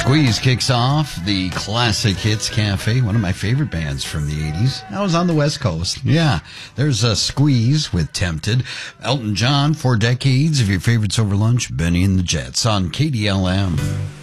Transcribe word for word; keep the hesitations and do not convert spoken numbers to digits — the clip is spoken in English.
Squeeze kicks off the Classic Hits Cafe, one of my favorite bands from the eighties. I was on the West Coast. Yeah, there's a Squeeze with Tempted. Elton John, Four Decades of Your Favorites Over Lunch, Benny and the Jets on K D L M.